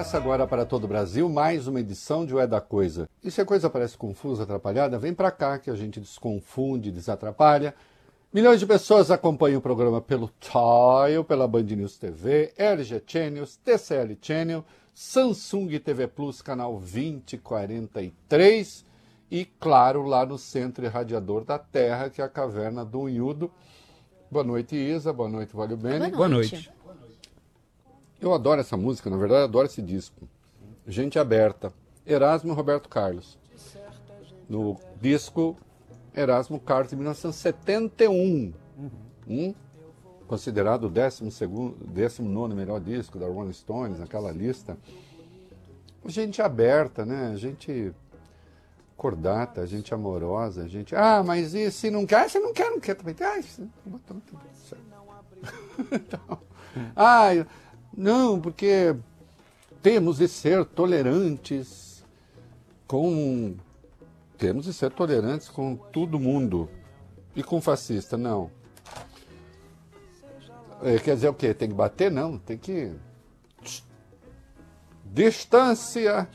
Começa agora para todo o Brasil mais uma edição de O É da Coisa. E se a coisa parece confusa, atrapalhada, vem para cá que a gente desconfunde, desatrapalha. Milhões de pessoas acompanham o programa pelo Tile, pela Band News TV, LG Channels, TCL Channel, Samsung TV Plus, canal 2043 e, claro, lá no Centro Irradiador da Terra, que é a Caverna do Unhudo. Boa noite, Isa. Boa noite, Valeu Bene. Boa noite. Eu adoro essa música, na verdade, eu adoro esse disco. Gente Aberta, Erasmo e Roberto Carlos. No disco Erasmo Carlos, de 1971. Considerado o 19º melhor disco da Rolling Stones, naquela lista. Gente aberta, né? Gente cordata, gente amorosa, gente... Ah, mas e se não quer? Se não quer, não quer também. Ah, isso... Então... Ah, não, porque temos de ser tolerantes com... Temos de ser tolerantes com todo mundo. E com fascista, não. Quer dizer o quê? Tem que bater? Não, tem que... Distância!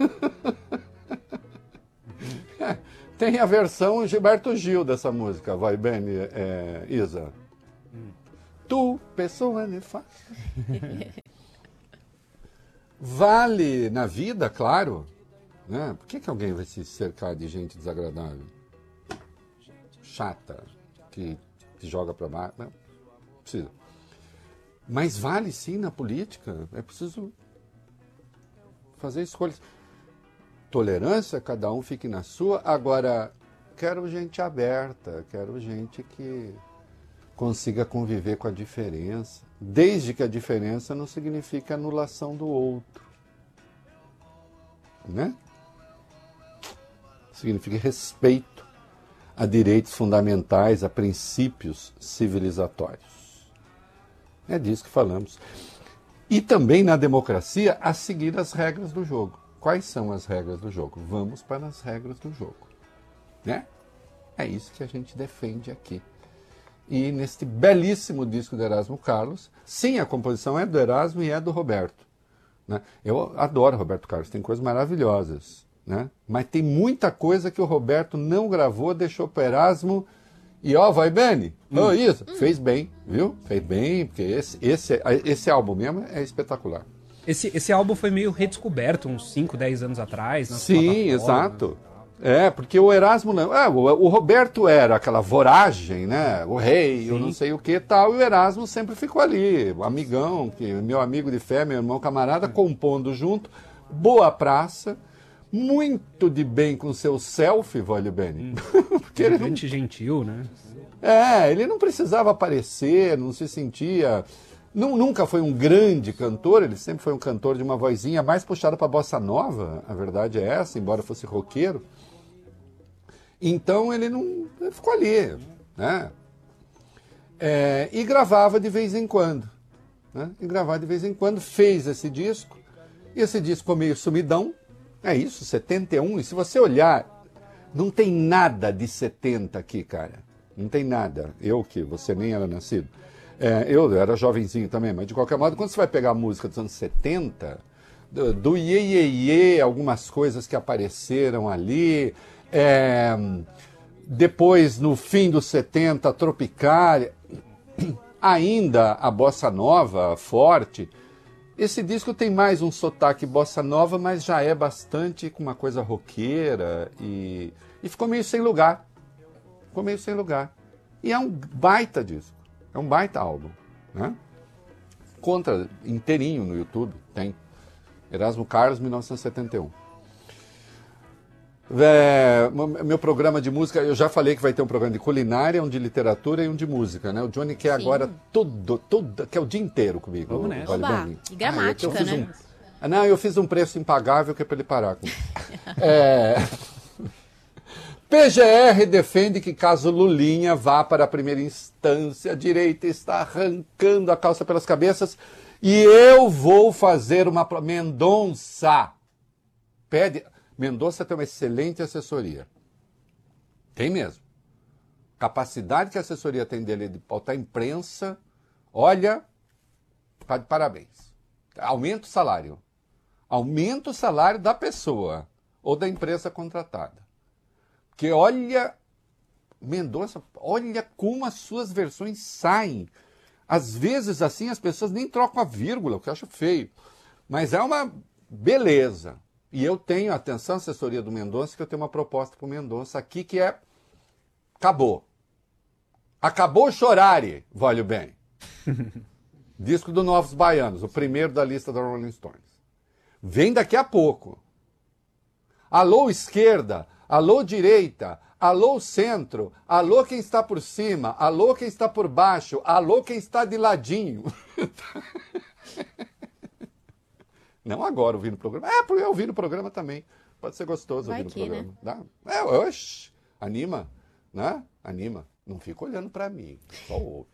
Tem a versão Gilberto Gil dessa música, vai bem, Isa? Tu, pessoa nefasta. Vale na vida, claro. Né? Por que alguém vai se cercar de gente desagradável? Chata, que joga para baixo? Não precisa. Mas vale sim na política. É preciso fazer escolhas. Tolerância, cada um fique na sua. Agora, quero gente aberta, quero gente que consiga conviver com a diferença, desde que a diferença não signifique anulação do outro. Né? Significa respeito a direitos fundamentais, a princípios civilizatórios. É disso que falamos. E também na democracia, a seguir as regras do jogo. Quais são as regras do jogo? Vamos para as regras do jogo. Né? É isso que a gente defende aqui. E neste belíssimo disco do Erasmo Carlos, sim, a composição é do Erasmo e é do Roberto. Né? Eu adoro o Roberto Carlos, tem coisas maravilhosas. Né? Mas tem muita coisa que o Roberto não gravou, deixou para o Erasmo. E ó, vai bem, isso, fez bem, viu? Fez bem, porque esse álbum mesmo é espetacular. Esse álbum foi meio redescoberto uns 5, 10 anos atrás. Sim, exato. Porque o Erasmo não... o Roberto era aquela voragem, né? O rei, eu não sei o que e tal, e o Erasmo sempre ficou ali, o amigão, meu amigo de fé, meu irmão camarada, compondo junto, boa praça, muito de bem com seu selfie, Vale Bene. Porque ele não... gentil, né? Ele não precisava aparecer, não se sentia... Nunca foi um grande cantor, ele sempre foi um cantor de uma vozinha mais puxada para bossa nova, a verdade é essa, embora fosse roqueiro. Então ele ficou ali, né? E gravava de vez em quando. Né? Fez esse disco, e esse disco ficou meio sumidão, é isso, 71, e se você olhar, não tem nada de 70 aqui, cara, não tem nada, você nem era nascido. Eu era jovenzinho também, mas de qualquer modo, quando você vai pegar a música dos anos 70, do Iê, Iê, Iê, algumas coisas que apareceram ali, depois, no fim dos 70, Tropicália, ainda a Bossa Nova forte, esse disco tem mais um sotaque Bossa Nova, mas já é bastante com uma coisa roqueira e ficou meio sem lugar. E é um baita disco. É um baita álbum, né? Contra inteirinho no YouTube, tem. Erasmo Carlos, 1971. Meu programa de música, eu já falei que vai ter um programa de culinária, um de literatura e um de música, né? O Johnny quer agora tudo, quer o dia inteiro comigo. Vamos nessa. Oba, e gramática, né? Eu fiz um preço impagável que é para ele parar com isso. PGR defende que caso Lulinha vá para a primeira instância, a direita está arrancando a calça pelas cabeças e eu vou fazer uma... Mendonça tem uma excelente assessoria. Tem mesmo. Capacidade que a assessoria tem dele de pautar a imprensa, olha, está de parabéns. Aumenta o salário. Aumenta o salário da pessoa ou da empresa contratada. Porque olha, Mendonça, olha como as suas versões saem. Às vezes, assim, as pessoas nem trocam a vírgula, o que eu acho feio. Mas é uma beleza. E eu tenho, atenção, assessoria do Mendonça, que eu tenho uma proposta para o Mendonça aqui que é... Acabou. Acabou chorare, vale o bem. Disco do Novos Baianos, o primeiro da lista da Rolling Stones. Vem daqui a pouco. Alô esquerda, alô direita, alô centro, alô quem está por cima, alô quem está por baixo, alô quem está de ladinho. Não agora ouvindo o programa. É, porque eu ouvi no programa também. Pode ser gostoso ouvir no programa. Né? Oxe, anima, né? Anima. Não fica olhando para mim, só ouve.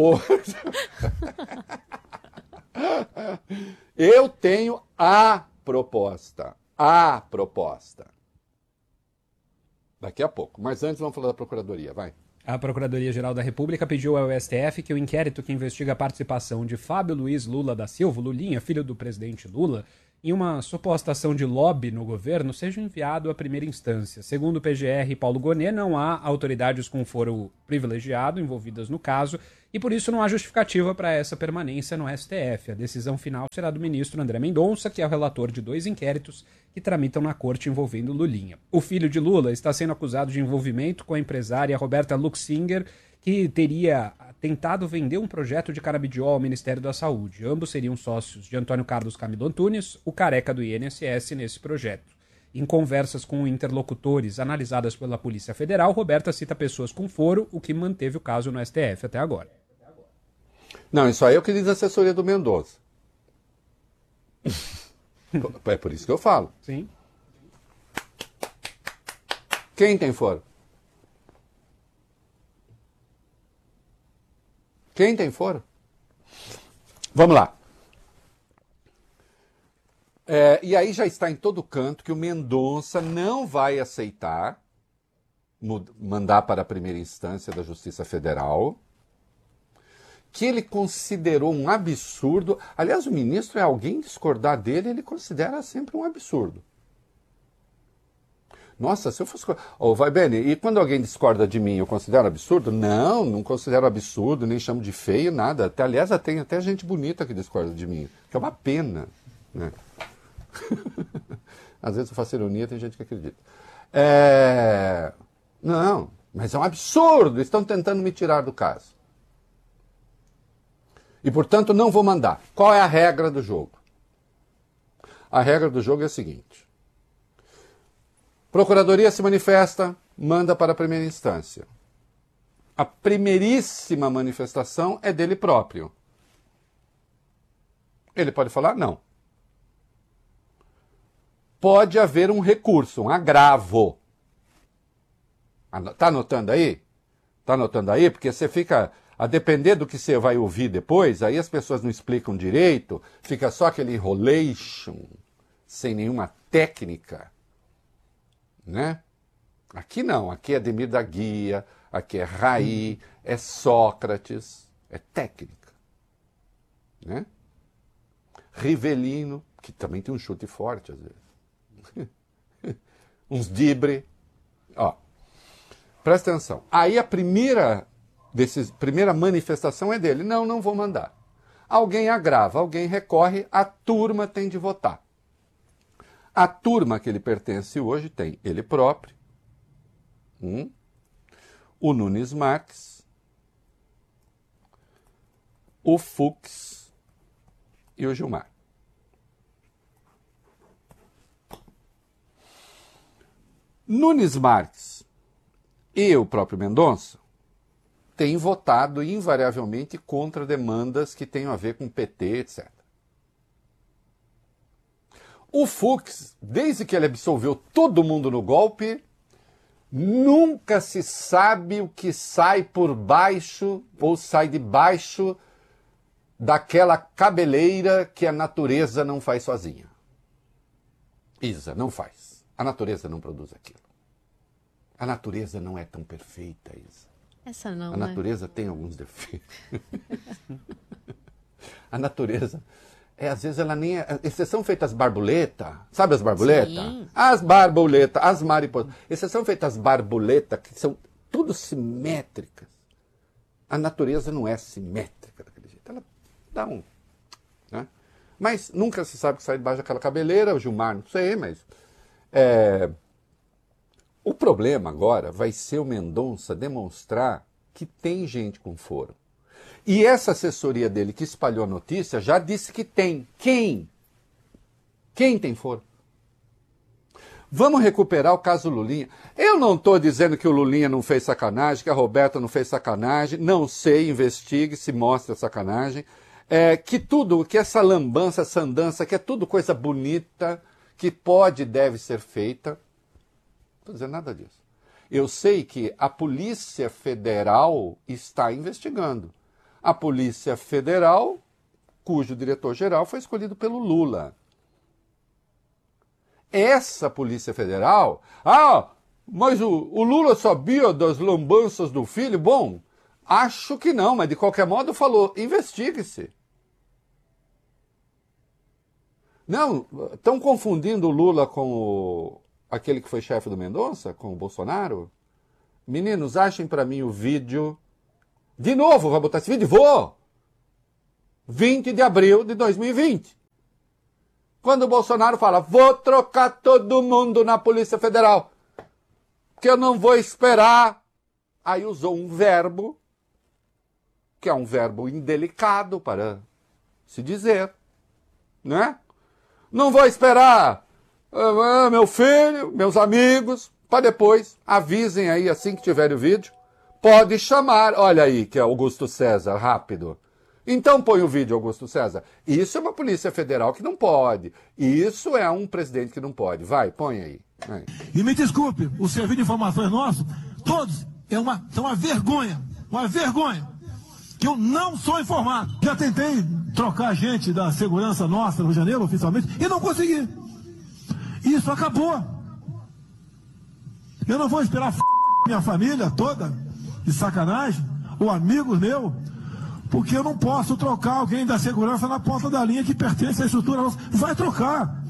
Eu tenho a proposta. A proposta. Daqui a pouco. Mas antes vamos falar da Procuradoria, vai. A Procuradoria-Geral da República pediu ao STF que o inquérito que investiga a participação de Fábio Luiz Lula da Silva, Lulinha, filho do presidente Lula, em uma suposta ação de lobby no governo, seja enviado à primeira instância. Segundo o PGR e Paulo Gonet, não há autoridades com foro privilegiado envolvidas no caso e por isso não há justificativa para essa permanência no STF. A decisão final será do ministro André Mendonça, que é o relator de 2 inquéritos que tramitam na corte envolvendo Lulinha. O filho de Lula está sendo acusado de envolvimento com a empresária Roberta Luxinger, que teria tentado vender um projeto de canabidiol ao Ministério da Saúde. Ambos seriam sócios de Antônio Carlos Camilo Antunes, o careca do INSS, nesse projeto. Em conversas com interlocutores analisadas pela Polícia Federal, Roberta cita pessoas com foro, o que manteve o caso no STF até agora. Não, isso aí é o que diz a assessoria do Mendonça. É por isso que eu falo. Sim. Quem tem foro? Quem tem foro? Vamos lá. E aí já está em todo canto que o Mendonça não vai aceitar mandar para a primeira instância da Justiça Federal, que ele considerou um absurdo. Aliás, o ministro, alguém discordar dele, ele considera sempre um absurdo. Nossa, se eu fosse... vai bem, e quando alguém discorda de mim, eu considero absurdo? Não, não considero absurdo, nem chamo de feio, nada. Aliás, tem até gente bonita que discorda de mim, que é uma pena, né? Às vezes eu faço ironia, tem gente que acredita. Não, mas é um absurdo, estão tentando me tirar do caso. E, portanto, não vou mandar. Qual é a regra do jogo? A regra do jogo é a seguinte. Procuradoria se manifesta, manda para a primeira instância. A primeiríssima manifestação é dele próprio. Ele pode falar não. Pode haver um recurso, um agravo. Está anotando aí? Está anotando aí? Porque você fica... A depender do que você vai ouvir depois, aí as pessoas não explicam direito, fica só aquele enrolation, sem nenhuma técnica. Né? Aqui não, aqui é Ademir da Guia, aqui é Raí, é Sócrates, é técnica. Né? Rivelino, que também tem um chute forte às vezes. Uns dibre. Ó, presta atenção. Aí a primeira manifestação é dele. Não, não vou mandar. Alguém agrava, alguém recorre, a turma tem de votar. A turma que ele pertence hoje tem ele próprio, o Nunes Marques, o Fux e o Gilmar. Nunes Marques e o próprio Mendonça têm votado invariavelmente contra demandas que tenham a ver com PT, etc. O Fux, desde que ele absolveu todo mundo no golpe, nunca se sabe o que sai por baixo ou sai de baixo daquela cabeleira que a natureza não faz sozinha. Isa, não faz. A natureza não produz aquilo. A natureza não é tão perfeita, Isa. Essa não, A natureza tem alguns defeitos. A natureza às vezes ela nem é... Exceção feita as borboletas, sabe as borboletas? Sim. As borboletas, as mariposas. Exceção feita as borboletas, que são tudo simétricas. A natureza não é simétrica daquele jeito. Ela dá um... Né? Mas nunca se sabe o que sai debaixo daquela cabeleira. O Gilmar, não sei, mas... O problema agora vai ser o Mendonça demonstrar que tem gente com foro. E essa assessoria dele que espalhou a notícia já disse que tem. Quem? Quem tem foro? Vamos recuperar o caso Lulinha. Eu não estou dizendo que o Lulinha não fez sacanagem, que a Roberta não fez sacanagem. Não sei, investigue, se mostra sacanagem. Que tudo, que essa lambança, essa andança, que é tudo coisa bonita, que pode e deve ser feita. Não estou dizendo nada disso. Eu sei que a Polícia Federal está investigando. A Polícia Federal, cujo diretor-geral foi escolhido pelo Lula. Essa Polícia Federal... mas o Lula sabia das lambanças do filho? Bom, acho que não, mas de qualquer modo falou, investigue-se. Não, estão confundindo o Lula com aquele que foi chefe do Mendonça, com o Bolsonaro? Meninos, achem para mim o vídeo... De novo, vai botar esse vídeo? Vou! 20 de abril de 2020. Quando o Bolsonaro fala, vou trocar todo mundo na Polícia Federal, que eu não vou esperar. Aí usou um verbo, que é um verbo indelicado para se dizer, né? Não vou esperar meu filho, meus amigos, para depois, avisem aí assim que tiverem o vídeo. Pode chamar, olha aí que é Augusto César, rápido. Então põe o vídeo, Augusto César. Isso é uma Polícia Federal que não pode. Isso é um presidente que não pode. Vai, põe aí. Vai. E me desculpe, o serviço de informações nosso, todos, são uma vergonha, que eu não sou informado. Já tentei trocar gente da segurança nossa no Rio de Janeiro, oficialmente, e não consegui. Isso acabou. Eu não vou esperar minha família toda, de sacanagem, ou amigos meus, porque eu não posso trocar alguém da segurança na ponta da linha que pertence à estrutura nossa. Vai trocar.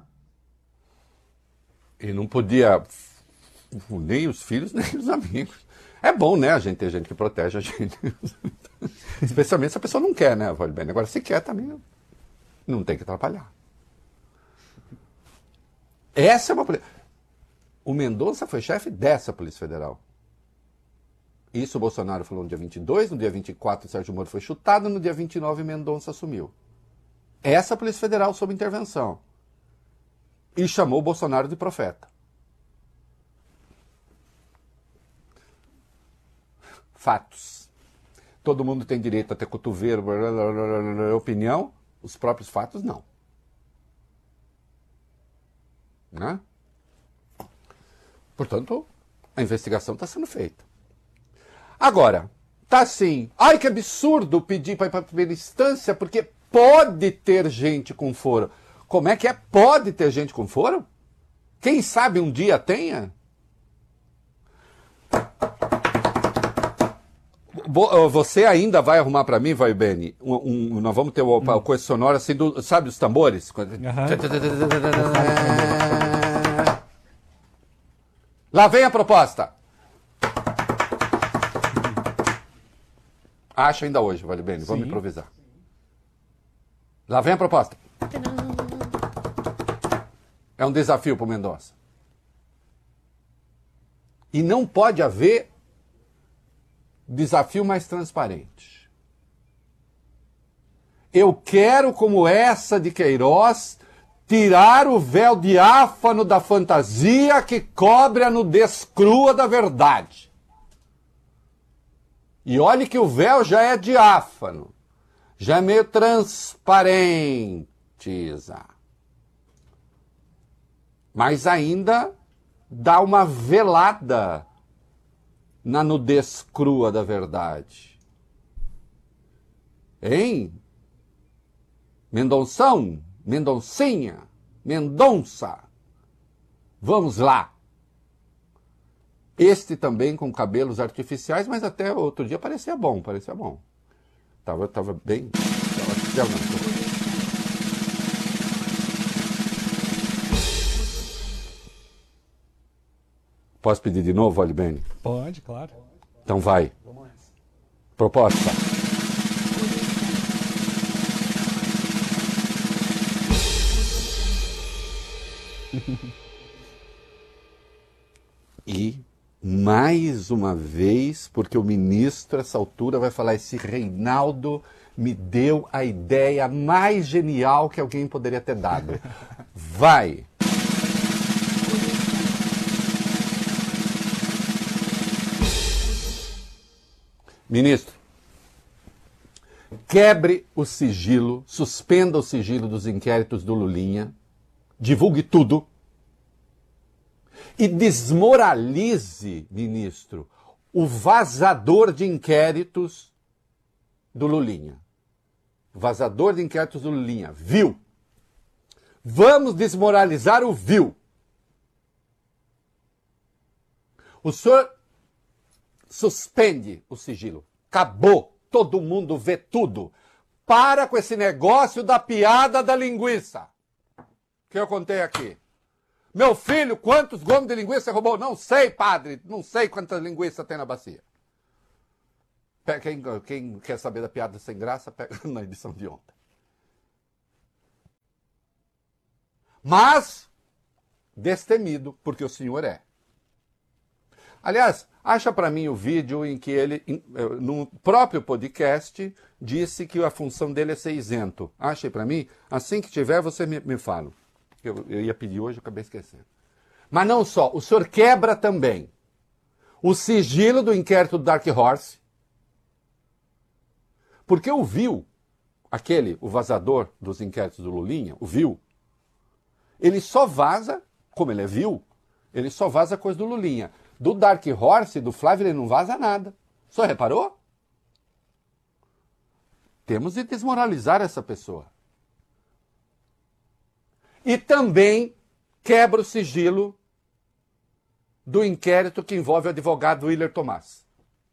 E não podia nem os filhos, nem os amigos. É bom, né, a gente ter gente que protege a gente. Especialmente se a pessoa não quer, né, vale bem. Agora, se quer também, não tem que atrapalhar. Essa é uma polícia. O Mendonça foi chefe dessa Polícia Federal. Isso o Bolsonaro falou no dia 22, no dia 24 o Sérgio Moro foi chutado, no dia 29 Mendonça assumiu. Essa Polícia Federal sob intervenção. E chamou o Bolsonaro de profeta. Fatos. Todo mundo tem direito a ter cotovelo, opinião. Os próprios fatos, não. Né? Portanto, a investigação está sendo feita. Agora, tá assim, ai que absurdo pedir para ir para a primeira instância, porque pode ter gente com foro. Como é que é? Pode ter gente com foro? Quem sabe um dia tenha? Você ainda vai arrumar para mim, vai, Beni? Nós vamos ter o coisa sonora assim, sabe os tambores? Lá vem a proposta. Acho ainda hoje, vale bem, vamos improvisar. Lá vem a proposta. É um desafio para o Mendonça. E não pode haver desafio mais transparente. Eu quero, como essa de Queiroz, tirar o véu diáfano da fantasia que cobre a nudez crua da verdade. E olhe que o véu já é diáfano, já é meio transparente, mas ainda dá uma velada na nudez crua da verdade. Hein? Mendonção, Mendoncinha, Mendonça, vamos lá. Este também com cabelos artificiais, mas até outro dia parecia bom, parecia bom. Tava bem... Posso pedir de novo, Olibene? Pode, claro. Então vai. Proposta. E, mais uma vez, porque o ministro, a essa altura, vai falar: esse Reinaldo me deu a ideia mais genial que alguém poderia ter dado. Vai! Ministro, quebre o sigilo, suspenda o sigilo dos inquéritos do Lulinha, divulgue tudo e desmoralize, ministro, o vazador de inquéritos do Lulinha. Vazador de inquéritos do Lulinha. Viu? Vamos desmoralizar o viu. O senhor suspende o sigilo. Acabou. Todo mundo vê tudo. Para com esse negócio da piada da linguiça. Que eu contei aqui. Meu filho, quantos gomos de linguiça roubou? Não sei, padre. Não sei quantas linguiças tem na bacia. Quem quer saber da piada sem graça, pega na edição de ontem. Mas, destemido, porque o senhor é. Aliás, acha para mim o vídeo em que ele, no próprio podcast, disse que a função dele é ser isento. Acha para mim? Assim que tiver, você me fala. Eu ia pedir hoje, eu acabei esquecendo. Mas não só, o senhor quebra também o sigilo do inquérito do Dark Horse, porque o viu, o vazador dos inquéritos do Lulinha, o viu, ele só vaza, como ele é viu, ele só vaza coisa do Lulinha. Do Dark Horse, do Flávio, ele não vaza nada. Só reparou? Temos de desmoralizar essa pessoa. E também quebra o sigilo do inquérito que envolve o advogado Willer Tomás.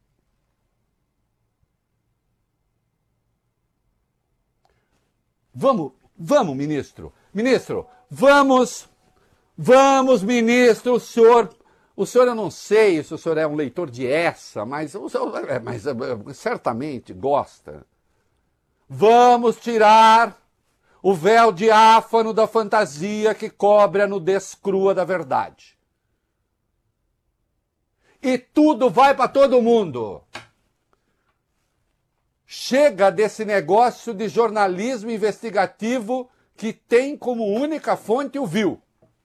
Vamos, ministro. Ministro, vamos, ministro, o senhor, eu não sei se o senhor é um leitor de essa, mas certamente gosta. Vamos tirar o véu diáfano da fantasia que cobre a nudez crua da verdade. E tudo vai para todo mundo. Chega desse negócio de jornalismo investigativo que tem como única fonte o viu.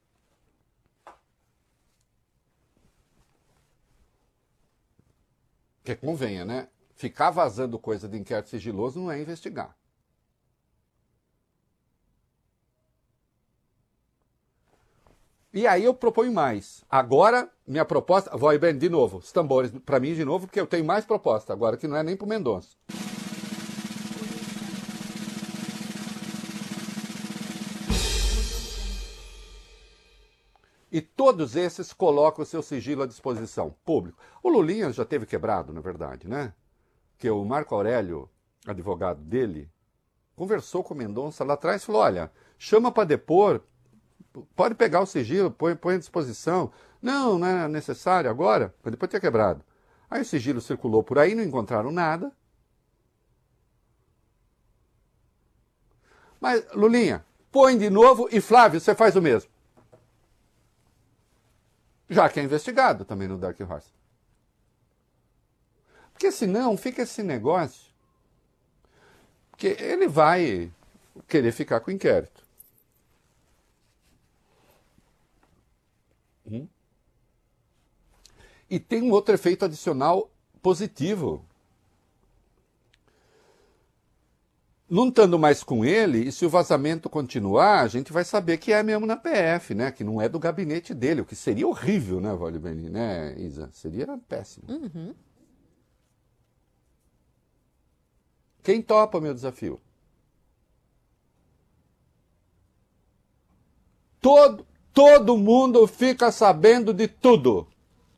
Que convenha, né? Ficar vazando coisa de inquérito sigiloso não é investigar. E aí eu proponho mais. Agora, minha proposta... Vou bem, de novo, os tambores para mim de novo, porque eu tenho mais proposta agora, que não é nem para o Mendonça. E todos esses colocam o seu sigilo à disposição, público. O Lulinha já teve quebrado, na verdade, né? Que o Marco Aurélio, advogado dele, conversou com o Mendonça lá atrás e falou: olha, chama para depor, pode pegar o sigilo, põe à disposição. Não é necessário agora, mas depois ter quebrado. Aí o sigilo circulou por aí, não encontraram nada. Mas, Lulinha, põe de novo e Flávio, você faz o mesmo. Já que é investigado também no Dark Horse. Porque senão fica esse negócio que ele vai querer ficar com o inquérito. E tem um outro efeito adicional positivo. Não estando mais com ele, e se o vazamento continuar, a gente vai saber que é mesmo na PF, né? Que não é do gabinete dele, o que seria horrível, né, Olibene, né, Isa? Seria péssimo. Uhum. Quem topa meu desafio? Todo mundo fica sabendo de tudo.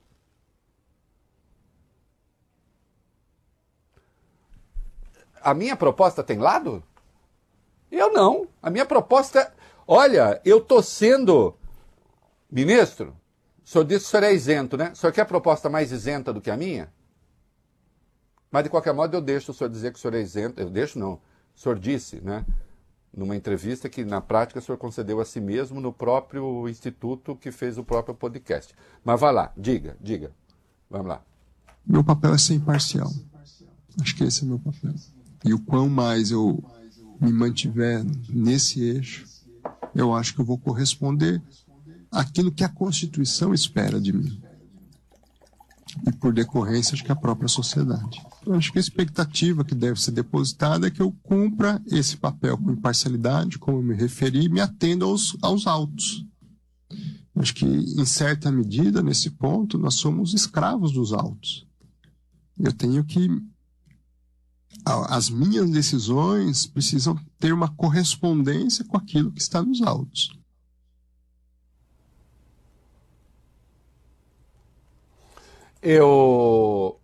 A minha proposta tem lado? Eu não. A minha proposta... Olha, eu estou sendo... Ministro, O senhor disse que o senhor é isento, né? O senhor quer proposta mais isenta do que a minha? Mas, de qualquer modo, eu deixo o senhor dizer que o senhor é isento. Eu deixo, não. O senhor disse, né? Numa entrevista que, na prática, o senhor concedeu a si mesmo no próprio instituto que fez o próprio podcast. Mas vá lá, diga. Vamos lá. Meu papel é ser imparcial. Acho que esse é o meu papel. E o quão mais eu me mantiver nesse eixo, eu acho que eu vou corresponder àquilo que a Constituição espera de mim. E, por decorrência, acho que a própria sociedade. Eu acho que a expectativa que deve ser depositada é que eu cumpra esse papel com imparcialidade, como eu me referi, me atenda aos autos. Eu acho que, em certa medida, nesse ponto, nós somos escravos dos autos. Eu tenho que... As minhas decisões precisam ter uma correspondência com aquilo que está nos autos. Eu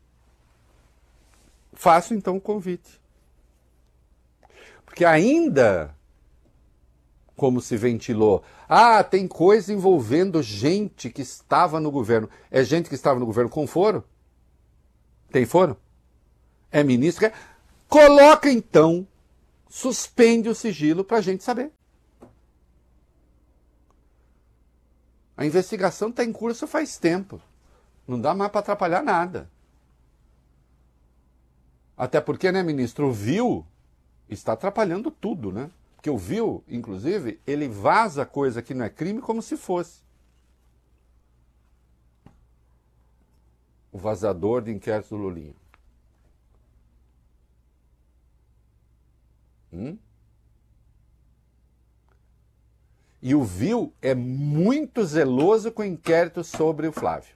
faço então o convite. Porque ainda, como se ventilou, tem coisa envolvendo gente que estava no governo. É gente que estava no governo com foro? Tem foro? É ministro? Coloca então, suspende o sigilo para a gente saber. A investigação está em curso faz tempo. Não dá mais para atrapalhar nada. Até porque, né, ministro, o viu está atrapalhando tudo, né? Porque o viu, inclusive, ele vaza coisa que não é crime como se fosse. O vazador de inquérito do Lulinha. E o viu é muito zeloso com o inquérito sobre o Flávio.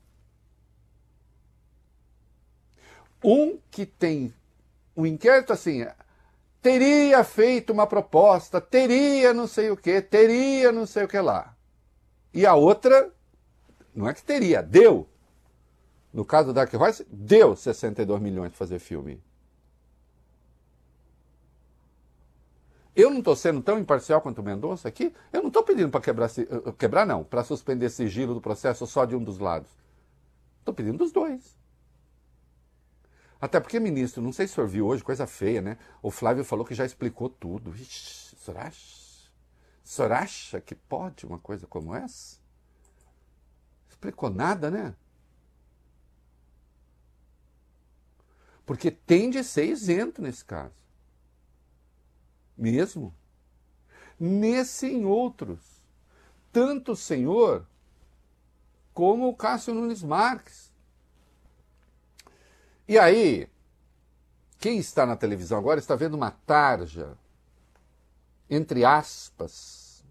Um que tem um inquérito assim, teria feito uma proposta, teria não sei o que, teria não sei o que lá. E a outra, não é que teria, deu. No caso do Dark Horse, deu 62 milhões para fazer filme. Eu não estou sendo tão imparcial quanto o Mendonça aqui. Eu não estou pedindo para quebrar não, para suspender sigilo do processo só de um dos lados. Estou pedindo dos dois. Até porque, ministro, não sei se o senhor viu hoje, coisa feia, né? O Flávio falou que já explicou tudo. Ixi, o senhor acha que pode uma coisa como essa? Explicou nada, né? Porque tem de ser isento nesse caso. Mesmo. Nesse e em outros. Tanto o senhor como o Cássio Nunes Marques. E aí, quem está na televisão agora está vendo uma tarja, entre aspas,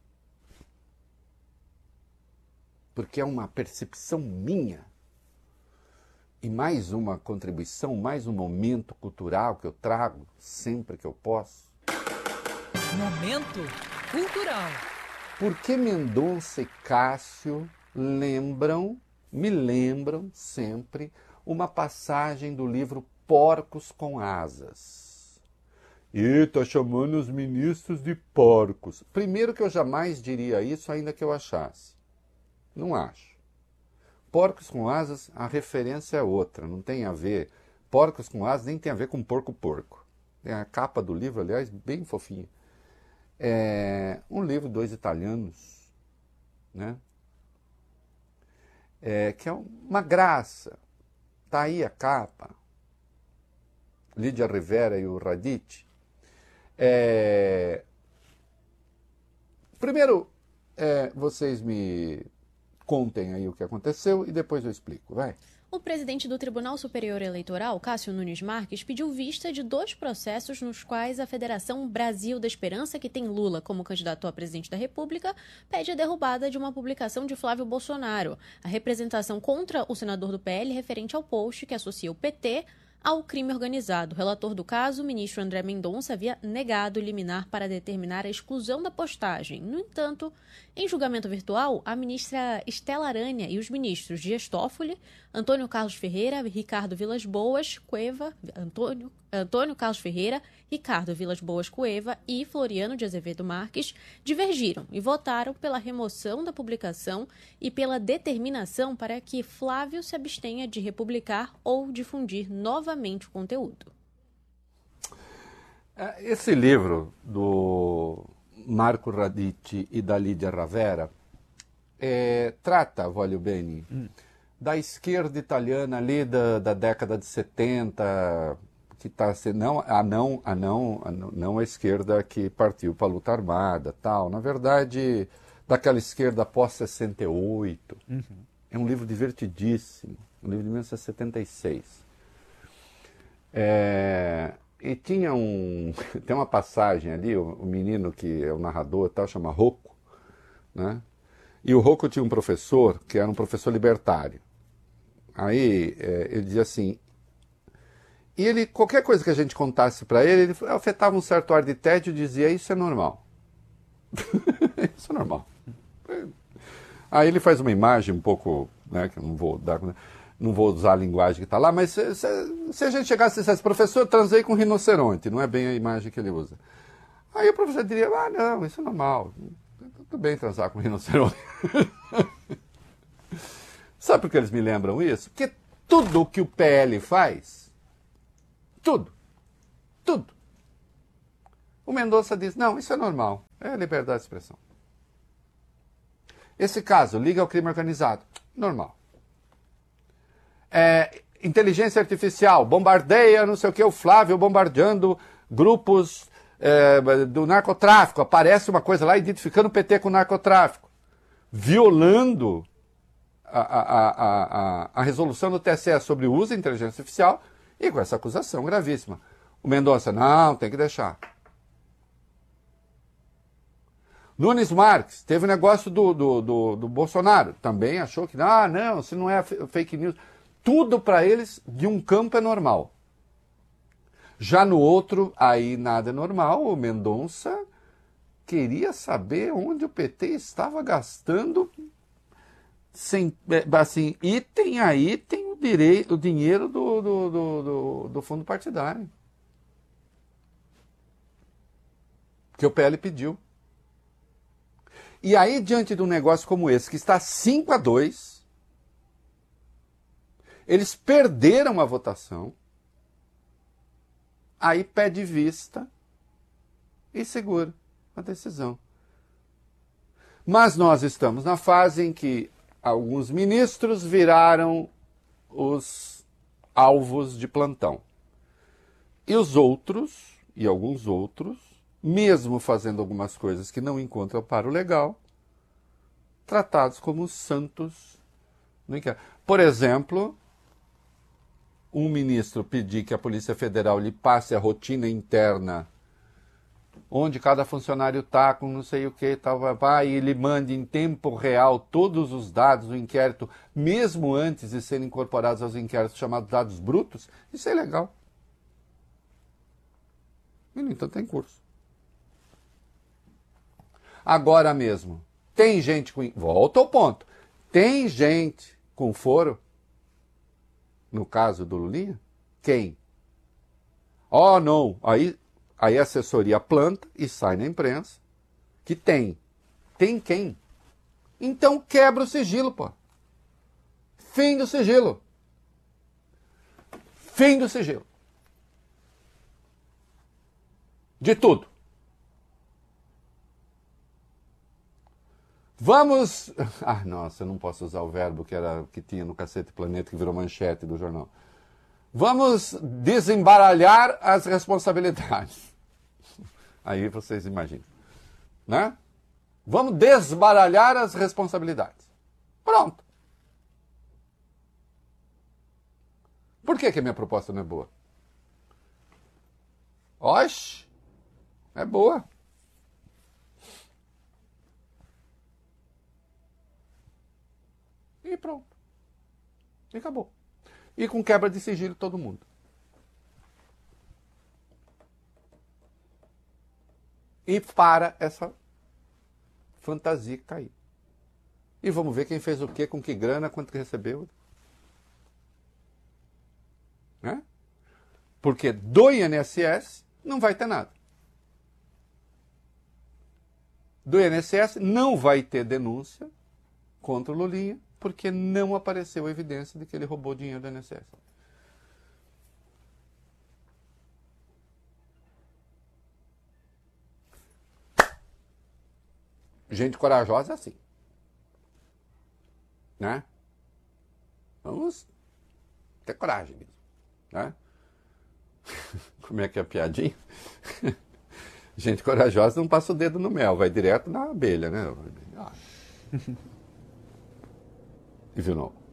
porque é uma percepção minha, e mais uma contribuição, mais um momento cultural que eu trago sempre que eu posso. Momento cultural. Por que Mendonça e Cássio me lembram sempre uma passagem do livro Porcos com Asas. E tá chamando os ministros de porcos. Primeiro que eu jamais diria isso, ainda que eu achasse. Não acho. Porcos com Asas, a referência é outra, não tem a ver. Porcos com Asas nem tem a ver com porco. Tem a capa do livro, aliás, bem fofinha. É um livro de 2 italianos, né? Que é uma graça. Está aí a capa. Lídia Rivera e o Radicchi. Primeiro, vocês me contem aí o que aconteceu e depois eu explico. Vai. O presidente do Tribunal Superior Eleitoral, Cássio Nunes Marques, pediu vista de 2 processos nos quais a Federação Brasil da Esperança, que tem Lula como candidato a presidente da República, pede a derrubada de uma publicação de Flávio Bolsonaro. A representação contra o senador do PL referente ao post que associa o PT ao crime organizado. O relator do caso, o ministro André Mendonça, havia negado o liminar para determinar a exclusão da postagem. No entanto, em julgamento virtual, a ministra Estela Aranha e os ministros Dias Toffoli, Antônio Carlos Ferreira, Ricardo Vilas Boas Cueva, Antônio Carlos Ferreira, Ricardo Vilas Boas Cueva e Floriano de Azevedo Marques divergiram e votaram pela remoção da publicação e pela determinação para que Flávio se abstenha de republicar ou difundir novamente o conteúdo. Esse livro do Marco Radici e da Lídia Ravera trata, voglio bene, da esquerda italiana ali da década de 70, que está sendo não a esquerda que partiu para a luta armada, tal. Na verdade, daquela esquerda pós-68. É um livro divertidíssimo, um livro de 1976. E tem uma passagem ali, o menino que é o narrador, tal, chama Rocco, né? E o Rocco tinha um professor que era um professor libertário. Aí ele dizia assim, e ele, qualquer coisa que a gente contasse para ele afetava um certo ar de tédio e dizia, isso é normal. Isso é normal. Aí ele faz uma imagem um pouco, né, que eu não vou usar a linguagem que está lá, mas se a gente chegasse e dissesse, professor, eu transei com um rinoceronte, não é bem a imagem que ele usa. Aí o professor diria, não, isso é normal, tudo bem transar com um rinoceronte. Sabe por que eles me lembram isso? Porque tudo o que o PL faz, tudo, o Mendonça diz, não, isso é normal, é liberdade de expressão. Esse caso, liga ao crime organizado, normal. Inteligência artificial, bombardeia, não sei o que, o Flávio bombardeando grupos do narcotráfico, aparece uma coisa lá identificando o PT com o narcotráfico, violando a resolução do TSE sobre o uso da inteligência artificial e com essa acusação gravíssima. O Mendonça, não, tem que deixar. Nunes Marques, teve o negócio do Bolsonaro, também achou que, não, se não é fake news. Tudo para eles, de um campo é normal. Já no outro, aí nada é normal. O Mendonça queria saber onde o PT estava gastando, assim, item a item, o dinheiro do fundo partidário. Que o PL pediu. E aí, diante de um negócio como esse, que está 5-2, eles perderam a votação, aí pede vista e segura a decisão. Mas nós estamos na fase em que alguns ministros viraram os alvos de plantão. E os outros, e alguns outros, mesmo fazendo algumas coisas que não encontram amparo legal, tratados como santos no inquérito. Por exemplo, um ministro pedir que a Polícia Federal lhe passe a rotina interna, onde cada funcionário está com não sei o que, e ele mande em tempo real todos os dados do inquérito, mesmo antes de serem incorporados aos inquéritos chamados dados brutos, isso é legal. E, no entanto, tem curso. Agora mesmo, tem gente com... Volta ao ponto. Tem gente com foro? No caso do Lulinha? Quem? Não. Aí a assessoria planta e sai na imprensa que tem. Tem quem? Então quebra o sigilo, pô. Fim do sigilo. Fim do sigilo. De tudo. Vamos... nossa, eu não posso usar o verbo que tinha no Cacete Planeta, que virou manchete do jornal. Vamos desembaralhar as responsabilidades. Aí vocês imaginam. Né? Vamos desbaralhar as responsabilidades. Pronto. Por que a minha proposta não é boa? Oxe, é boa. E pronto. E acabou. E com quebra de sigilo todo mundo. e para essa fantasia cair. E vamos ver quem fez o quê, com que grana, quanto que recebeu. Né? Porque do INSS não vai ter nada. Do INSS não vai ter denúncia contra o Lulinha, porque não apareceu evidência de que ele roubou dinheiro do INSS. Gente corajosa é assim. Né? Vamos ter coragem mesmo. Né? Como é que é a piadinha? Gente corajosa não passa o dedo no mel, vai direto na abelha, né? E viu não?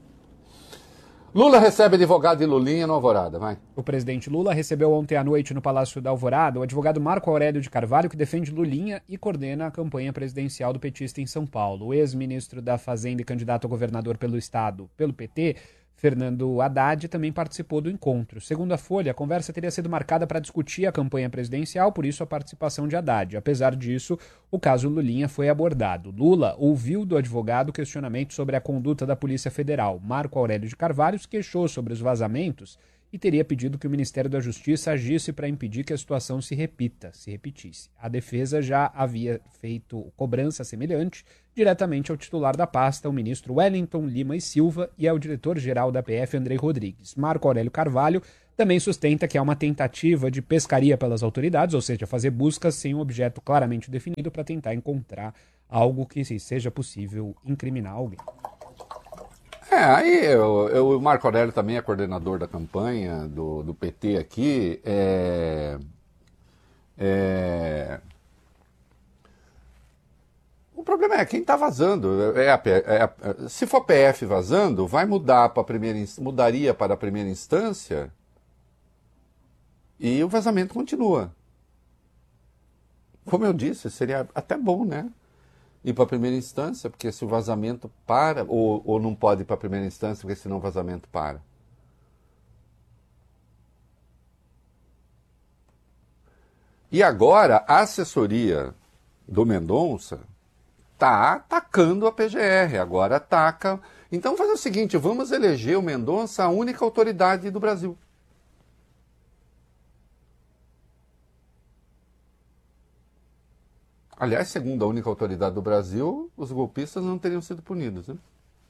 Lula recebe advogado de Lulinha no Alvorada, vai. O presidente Lula recebeu ontem à noite no Palácio da Alvorada o advogado Marco Aurélio de Carvalho, que defende Lulinha e coordena a campanha presidencial do petista em São Paulo. O ex-ministro da Fazenda e candidato a governador pelo Estado pelo PT, Fernando Haddad, também participou do encontro. Segundo a Folha, a conversa teria sido marcada para discutir a campanha presidencial, por isso a participação de Haddad. Apesar disso, o caso Lulinha foi abordado. Lula ouviu do advogado questionamento sobre a conduta da Polícia Federal. Marco Aurélio de Carvalho se queixou sobre os vazamentos e teria pedido que o Ministério da Justiça agisse para impedir que a situação se repetisse. A defesa já havia feito cobrança semelhante diretamente ao titular da pasta, o ministro Wellington Lima e Silva, e ao diretor-geral da PF, Andrei Rodrigues. Marco Aurélio Carvalho também sustenta que há uma tentativa de pescaria pelas autoridades, ou seja, fazer buscas sem um objeto claramente definido para tentar encontrar algo que seja possível incriminar alguém. Aí o Marco Aurélio também é coordenador da campanha do PT aqui. O problema é quem está vazando. Se for PF vazando, vai mudar mudaria para a primeira instância e o vazamento continua. Como eu disse, seria até bom, né? Ir para a primeira instância, porque se o vazamento para, ou não pode ir para a primeira instância, porque senão o vazamento para. E agora, a assessoria do Mendonça está atacando a PGR, agora ataca. Então, vamos fazer o seguinte, vamos eleger o Mendonça a única autoridade do Brasil. Aliás, segundo a única autoridade do Brasil, os golpistas não teriam sido punidos, né?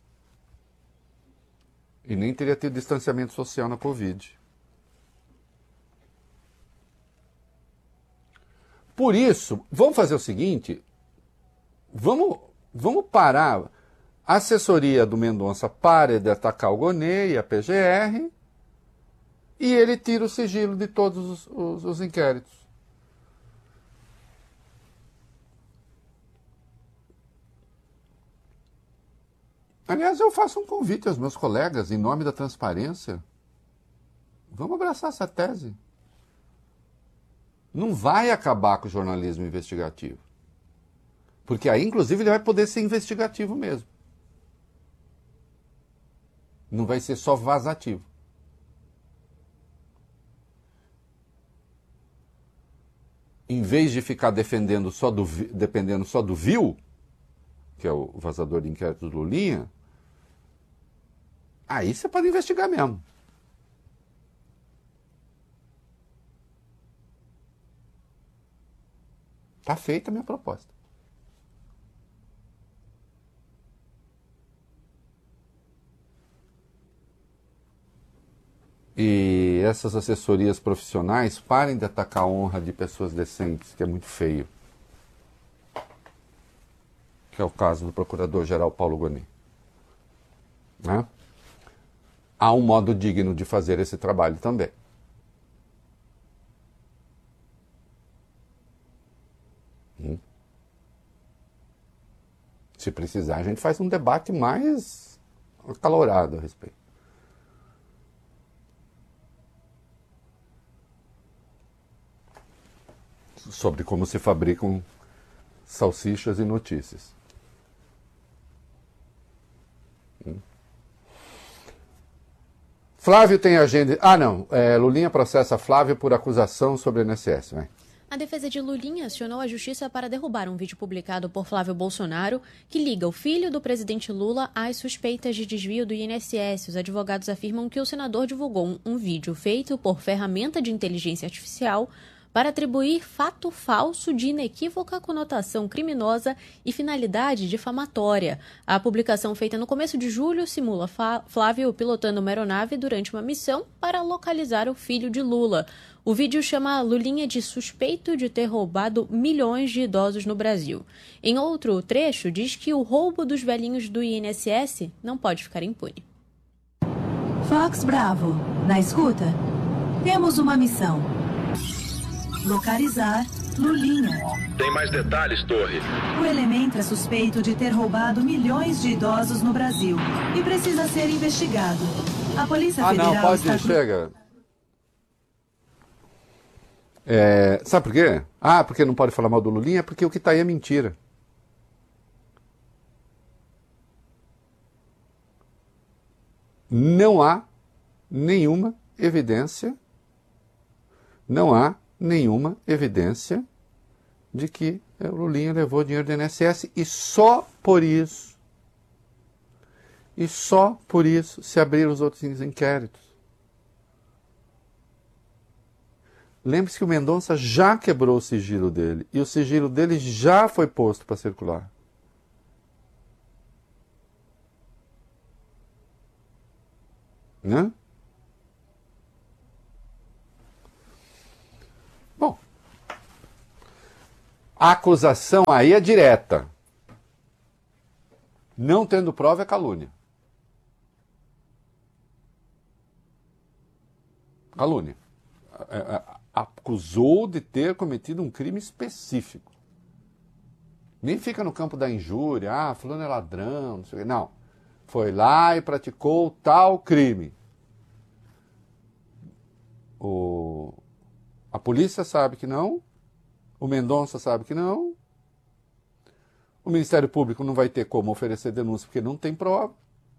E nem teria tido distanciamento social na Covid. Por isso, vamos fazer o seguinte, vamos parar. A assessoria do Mendonça para de atacar o Gonê e a PGR e ele tira o sigilo de todos os inquéritos. Aliás, eu faço um convite aos meus colegas, em nome da transparência. Vamos abraçar essa tese. Não vai acabar com o jornalismo investigativo. Porque aí, inclusive, ele vai poder ser investigativo mesmo. Não vai ser só vazativo. Em vez de ficar dependendo só do vil, que é o vazador de inquérito do Lulinha, aí você pode investigar mesmo. Está feita a minha proposta. E essas assessorias profissionais parem de atacar a honra de pessoas decentes, que é muito feio. Que é o caso do procurador-geral Paulo Gonet. Né? Há um modo digno de fazer esse trabalho também. Se precisar, a gente faz um debate mais acalorado a respeito. Sobre como se fabricam salsichas e notícias. Flávio tem agenda... Lulinha processa Flávio por acusação sobre o INSS, vai. A defesa de Lulinha acionou a justiça para derrubar um vídeo publicado por Flávio Bolsonaro que liga o filho do presidente Lula às suspeitas de desvio do INSS. Os advogados afirmam que o senador divulgou um vídeo feito por ferramenta de inteligência artificial para atribuir fato falso de inequívoca conotação criminosa e finalidade difamatória. A publicação feita no começo de julho simula Flávio pilotando uma aeronave durante uma missão para localizar o filho de Lula. O vídeo chama Lulinha de suspeito de ter roubado milhões de idosos no Brasil. Em outro trecho, diz que o roubo dos velhinhos do INSS não pode ficar impune. Fox Bravo, na escuta? Temos uma missão. Localizar Lulinha. Tem mais detalhes, Torre? O elemento é suspeito de ter roubado milhões de idosos no Brasil e precisa ser investigado. A Polícia Federal não, pode, chega. Sabe por quê? Porque não pode falar mal do Lulinha, porque o que está aí é mentira. Não há nenhuma evidência, de que o Lulinha levou dinheiro do INSS e só por isso se abriram os outros inquéritos. Lembre-se que o Mendonça já quebrou o sigilo dele e o sigilo dele já foi posto para circular. Né? Bom, a acusação aí é direta. Não tendo prova é calúnia. Calúnia. Acusou de ter cometido um crime específico. Nem fica no campo da injúria, fulano é ladrão, não sei o quê. Não. Foi lá e praticou tal crime. A polícia sabe que não, o Mendonça sabe que não, o Ministério Público não vai ter como oferecer denúncia porque não tem prova.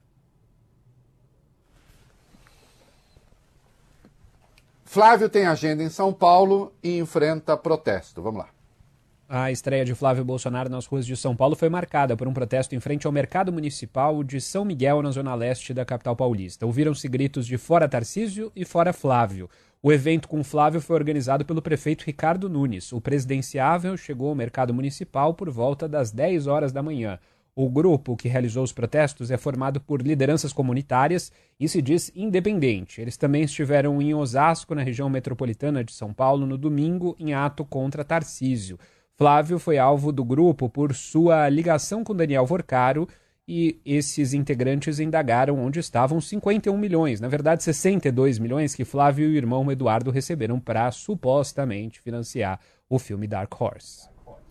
Flávio tem agenda em São Paulo e enfrenta protesto. Vamos lá. A estreia de Flávio Bolsonaro nas ruas de São Paulo foi marcada por um protesto em frente ao Mercado Municipal de São Miguel, na zona leste da capital paulista. Ouviram-se gritos de fora Tarcísio e fora Flávio. O evento com Flávio foi organizado pelo prefeito Ricardo Nunes. O presidenciável chegou ao Mercado Municipal por volta das 10 horas da manhã. O grupo que realizou os protestos é formado por lideranças comunitárias e se diz independente. Eles também estiveram em Osasco, na região metropolitana de São Paulo, no domingo, em ato contra Tarcísio. Flávio foi alvo do grupo por sua ligação com Daniel Vorcaro e esses integrantes indagaram onde estavam 51 milhões, na verdade 62 milhões, que Flávio e o irmão Eduardo receberam para supostamente financiar o filme Dark Horse.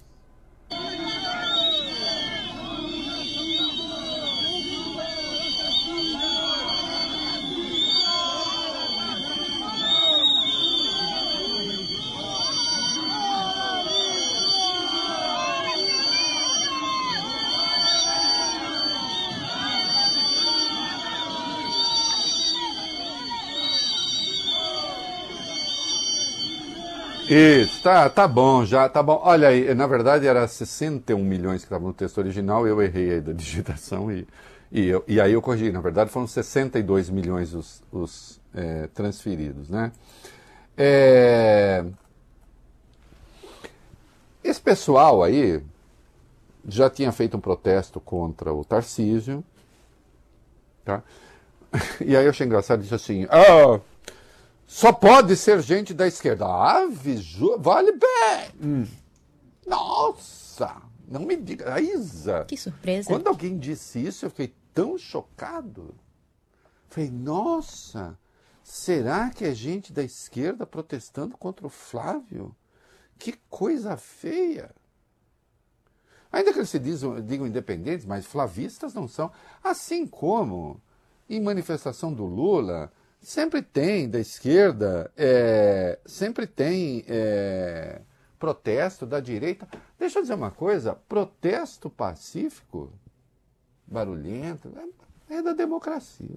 Isso, tá bom, já, tá bom. Olha aí, na verdade era 61 milhões que estavam no texto original, eu errei aí da digitação e aí eu corrigi. Na verdade foram 62 milhões os transferidos, né? Esse pessoal aí já tinha feito um protesto contra o Tarcísio, tá? E aí eu achei engraçado, disse assim, só pode ser gente da esquerda. Vale bem. Nossa, não me diga. Isa. Que surpresa. Quando alguém disse isso, eu fiquei tão chocado. Falei, nossa, será que é gente da esquerda protestando contra o Flávio? Que coisa feia. Ainda que eles se digam independentes, mas flavistas não são. Assim como em manifestação do Lula... Sempre tem, da esquerda, sempre tem protesto da direita. Deixa eu dizer uma coisa, protesto pacífico, barulhento, é da democracia.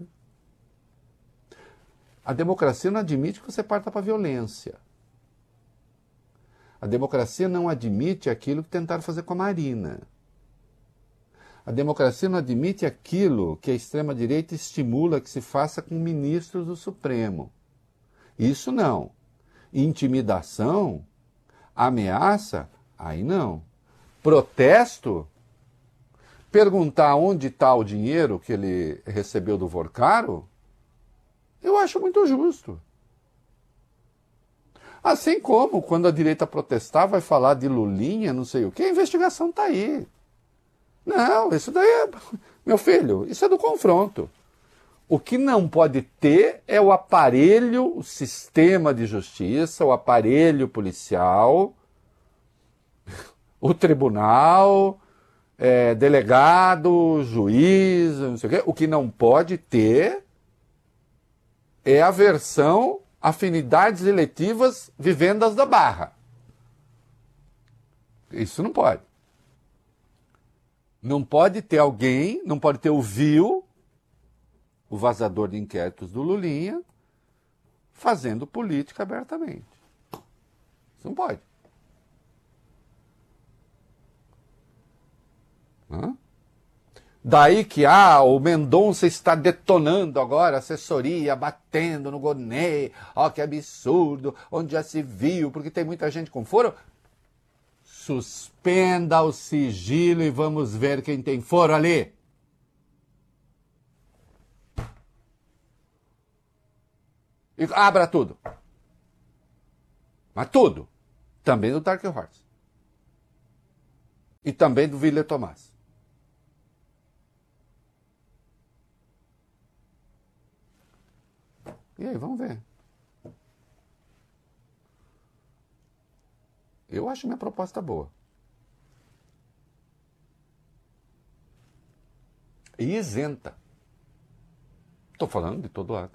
A democracia não admite que você parta para a violência. A democracia não admite aquilo que tentaram fazer com a Marina. A democracia não admite aquilo que a extrema-direita estimula que se faça com ministros do Supremo. Isso não. Intimidação, ameaça, aí não. Protesto, perguntar onde está o dinheiro que ele recebeu do Vorcaro, eu acho muito justo. Assim como, quando a direita protestar, vai falar de Lulinha, não sei o quê, a investigação está aí. Não, isso daí é... Meu filho, isso é do confronto. O que não pode ter é o aparelho, o sistema de justiça, o aparelho policial, o tribunal, delegado, juiz, não sei o quê. O que não pode ter é a versão afinidades eletivas vivendas da Barra. Isso não pode. Não pode ter alguém, não pode ter o vil, o vazador de inquéritos do Lulinha, fazendo política abertamente. Isso não pode. Daí que o Mendonça está detonando agora, a assessoria, batendo no Gonê, que absurdo, onde já se viu, porque tem muita gente com foro. Suspenda o sigilo e vamos ver quem tem foro ali. E abra tudo. Mas tudo. Também do Dark Horse. E também do Willer Tomás. E aí, vamos ver. Eu acho minha proposta boa. E isenta. Estou falando de todo lado.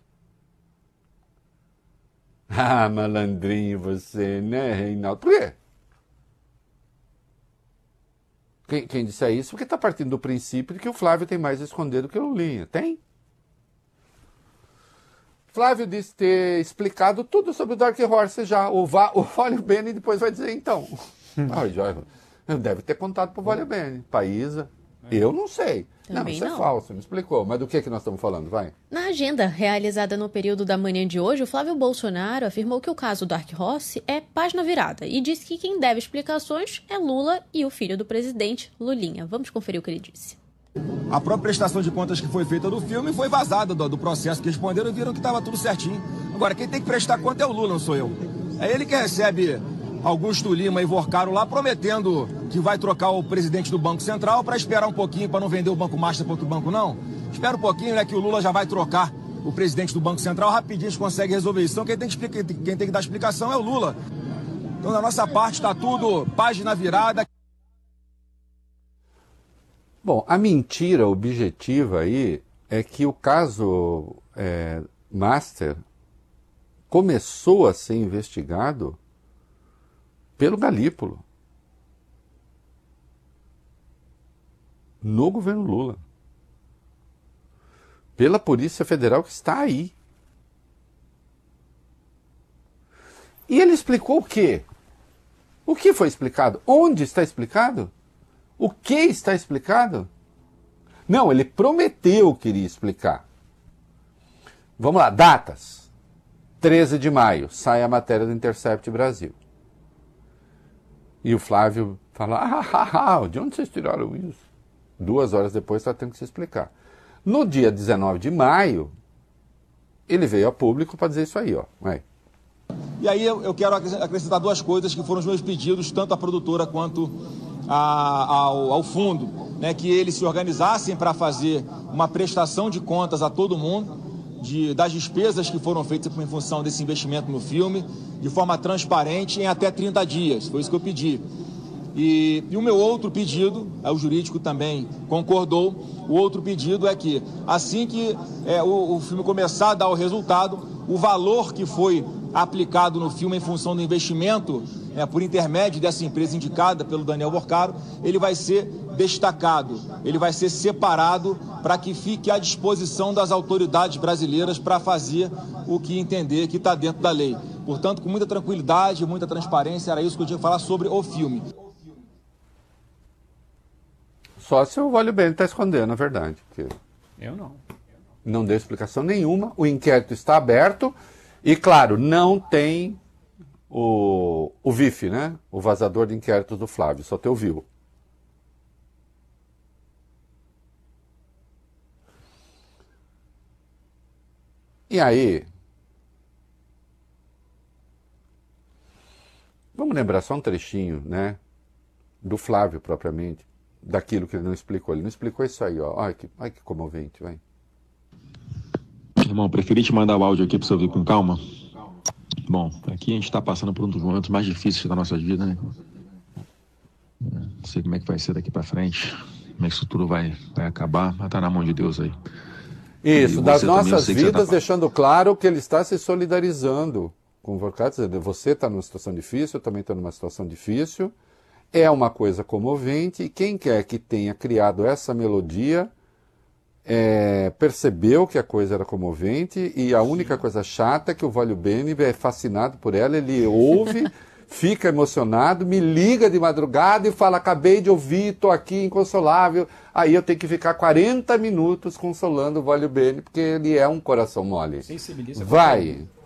Malandrinho você, né, Reinaldo? Por quê? Quem disser isso, porque está partindo do princípio de que o Flávio tem mais a esconder do que o Lulinha. Tem? Flávio disse ter explicado tudo sobre o Dark Horse já. O Vale Bene depois vai dizer então. Deve ter contado para o Vale Bene. Paísa. Eu não sei. Também isso é falso, me explicou. Mas do que nós estamos falando? Vai. Na agenda realizada no período da manhã de hoje, o Flávio Bolsonaro afirmou que o caso Dark Horse é página virada e disse que quem deve explicações é Lula e o filho do presidente, Lulinha. Vamos conferir o que ele disse. A própria prestação de contas que foi feita do filme foi vazada do processo que responderam e viram que estava tudo certinho. Agora, quem tem que prestar conta é o Lula, não sou eu. É ele que recebe Augusto Lima e Vorcaro lá prometendo que vai trocar o presidente do Banco Central para esperar um pouquinho, para não vender o Banco Master para outro banco, não. Espera um pouquinho, né, que o Lula já vai trocar o presidente do Banco Central, rapidinho a gente consegue resolver isso. Então quem tem que dar explicação é o Lula. Então da nossa parte está tudo página virada. Bom, a mentira objetiva aí é que o caso Master começou a ser investigado pelo Galípolo, no governo Lula, pela Polícia Federal que está aí. E ele explicou o quê? O que foi explicado? Onde está explicado? O que está explicado? Não, ele prometeu que iria explicar. Vamos lá, datas. 13 de maio, sai a matéria do Intercept Brasil. E o Flávio fala, de onde vocês tiraram isso? 2 horas depois está tendo que se explicar. No dia 19 de maio, ele veio a público para dizer isso aí, ó. Vai. E aí eu quero acrescentar 2 coisas que foram os meus pedidos, tanto à produtora quanto ao fundo, né, que eles se organizassem para fazer uma prestação de contas a todo mundo das despesas que foram feitas em função desse investimento no filme, de forma transparente, em até 30 dias. Foi isso que eu pedi. E o meu outro pedido, o jurídico também concordou, o outro pedido é que, assim que o filme começar a dar o resultado, o valor que foi aplicado no filme em função do investimento, por intermédio dessa empresa indicada pelo Daniel Vorcaro, ele vai ser destacado, ele vai ser separado para que fique à disposição das autoridades brasileiras para fazer o que entender que está dentro da lei. Portanto, com muita tranquilidade, muita transparência, era isso que eu tinha que falar sobre o filme. Só se o Wólio Bene está escondendo a verdade. Porque Eu não. não deu explicação nenhuma, o inquérito está aberto e, claro, não tem o VIF, né? O vazador de inquéritos do Flávio, só te ouviu. E aí, vamos lembrar só um trechinho, né? Do Flávio propriamente, daquilo que ele não explicou. Ele não explicou isso aí, ó. Olha que comovente, vai. Irmão, preferi te mandar o áudio aqui para você ouvir com calma. Bom, aqui a gente está passando por um dos momentos mais difíceis da nossa vida, né? Não sei como é que vai ser daqui para frente, como é que isso tudo vai acabar, mas tá na mão de Deus aí. Isso, das nossas vidas, tá... deixando claro que ele está se solidarizando com o Vorkatz. Você está numa situação difícil, eu também estou numa situação difícil. É uma coisa comovente e quem quer que tenha criado essa melodia percebeu que a coisa era comovente e a única coisa chata é que o Wólio Bene é fascinado por ela, ele ouve, fica emocionado, me liga de madrugada e fala, acabei de ouvir, estou aqui inconsolável. Aí eu tenho que ficar 40 minutos consolando o Wólio Bene, porque ele é um coração mole. Sensibiliza. Vai!